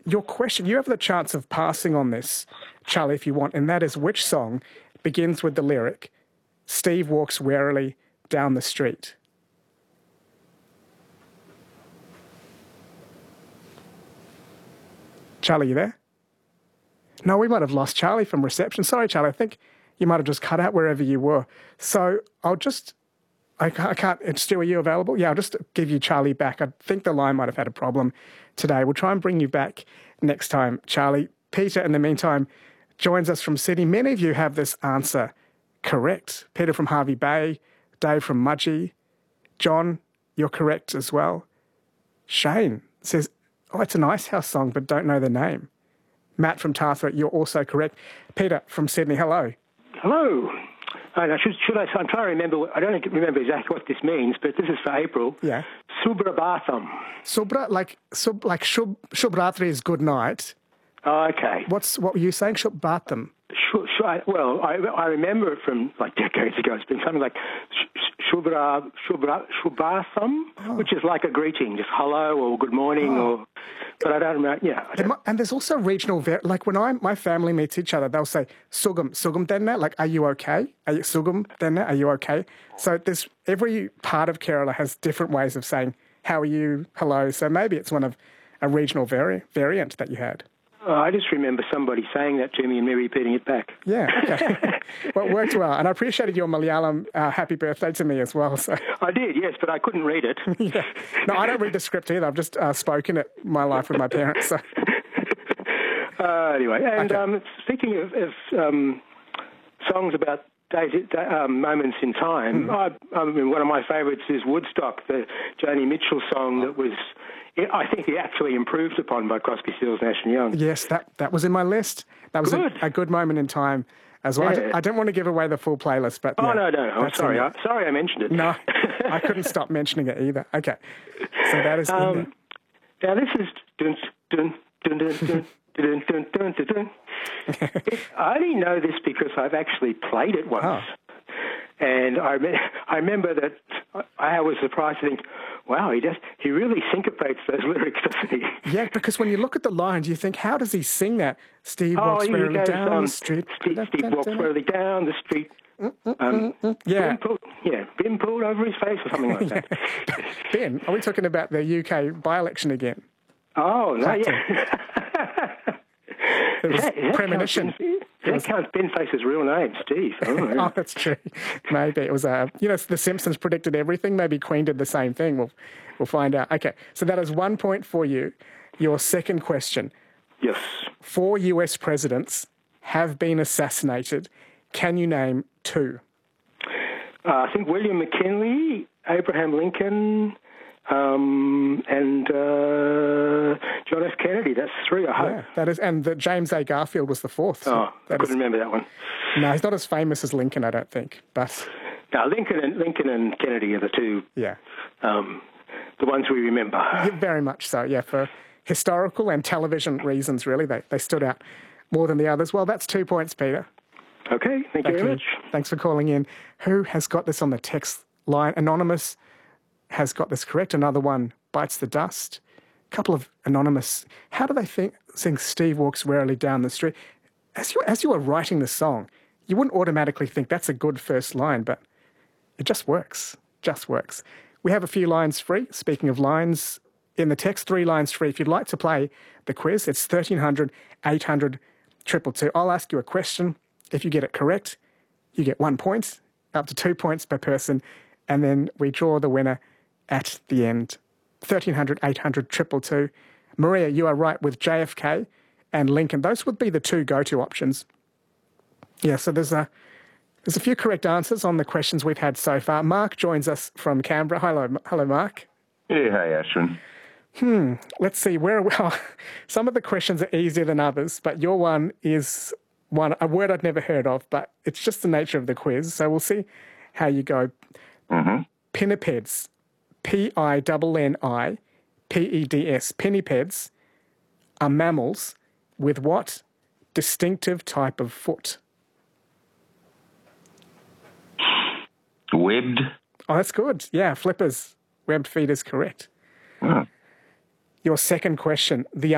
your question, you have the chance of passing on this, Charlie, if you want, and that is which song begins with the lyric, Steve walks warily down the street? Charlie, you there? No, we might have lost Charlie from reception. Sorry, Charlie, I think you might have just cut out wherever you were. So I can't, Stu, are you available? Yeah, I'll just give you Charlie back. I think the line might have had a problem today. We'll try and bring you back next time, Charlie. Peter, in the meantime, joins us from Sydney. Many of you have this answer correct. Peter from Harvey Bay, Dave from Mudgee. John, you're correct as well. Shane says, oh, it's an Icehouse song, but don't know the name. Matt from Tarthwaite, you're also correct. Peter from Sydney, hello. Hello. I'm trying to remember, I don't remember exactly what this means, but this is for April. Yeah. Subrabhatham. Shubhratri is good night. Oh, okay. What were you saying? Shubhratham. Well, I remember it from like decades ago. It's been something like Shubhatham, which is like a greeting, just hello or good morning or... But I don't remember, yeah. And there's also regional, like when my family meets each other, they'll say, Sugam Denna, like, are you okay? Sugam Denna, are you okay? So every part of Kerala has different ways of saying, how are you, hello. So maybe it's one of a regional variant that you had. Oh, I just remember somebody saying that to me and me repeating it back. Yeah, okay. Well, it worked well. And I appreciated your Malayalam happy birthday to me as well. So. I did, yes, but I couldn't read it. Yeah. No, I don't read the script either. I've just spoken it my life with my parents. So. Anyway, and speaking of songs about moments in time, I mean, one of my favourites is Woodstock, the Joni Mitchell song that was... I think it actually improved upon by Crosby, Stills, Nash and Young. Yes, that was in my list. That was a good moment in time as well. Yeah. I don't want to give away the full playlist, but... Oh, yeah, no. I'm sorry. Sorry I mentioned it. No, I couldn't stop mentioning it either. Okay, so that is in there. Now, this is... Dun, dun, dun, dun, dun, dun, dun, dun, dun, dun. I only know this because I've actually played it once. Oh. And I remember that I was surprised to think, wow, he really syncopates those lyrics, doesn't he? Yeah, because when you look at the lines, you think, how does he sing that? Steve walks warily down the street. Steve walks warily down the street. Yeah. Ben pulled over his face or something like that. Ben, are we talking about the UK by-election again? Oh, no, yeah. It was premonition. That counts Ben Face's real name, Steve. Oh, that's true. Maybe it was The Simpsons predicted everything. Maybe Queen did the same thing. We'll find out. Okay, so that is 1 point for you. Your second question. Yes. 4 US presidents have been assassinated. Can you name 2? I think William McKinley, Abraham Lincoln, and John F. Kennedy. That's 3, I hope. Yeah, that is, and James A. Garfield was the 4th. So I couldn't remember that one. No, he's not as famous as Lincoln, I don't think. But no, Lincoln and Kennedy are the 2. Yeah. The ones we remember. Yeah, very much so. Yeah, for historical and television reasons, really, they stood out more than the others. Well, that's 2 points, Peter. Okay, thank you very much. Thanks for calling in. Who has got this on the text line? Anonymous has got this correct. Another one bites the dust. A couple of anonymous. How do they sing Steve walks warily down the street? As you were writing the song, you wouldn't automatically think that's a good first line, but it just works. Just works. We have a few lines free. Speaking of lines in the text, 3 lines free. If you'd like to play the quiz, it's 1300 800 222. I'll ask you a question. If you get it correct, you get 1 point, up to 2 points per person, and then we draw the winner at the end. 1300 800 222. Maria, you are right with JFK and Lincoln. Those would be the 2 go-to options. Yeah, so there's a few correct answers on the questions we've had so far. Mark joins us from Canberra. Hello, Mark. Yeah, hey, Ashwin. Let's see. Some of the questions are easier than others, but your one is a word I'd never heard of, but it's just the nature of the quiz. So we'll see how you go. Mm-hmm. Pinnipeds, Pinnipeds, pinnipeds are mammals with what distinctive type of foot? Webbed. Oh, that's good. Yeah, flippers. Webbed feet is correct. Oh. Your second question, the